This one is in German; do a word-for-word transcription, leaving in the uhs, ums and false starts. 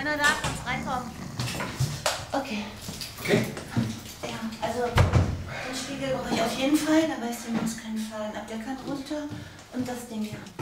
keiner da, kannst reinkommen. Okay. Okay. Ja, also den Spiegel brauche ich auf jeden Fall, da beißt ihm uns keinen Faden ab. Der kann runter und das Ding hier.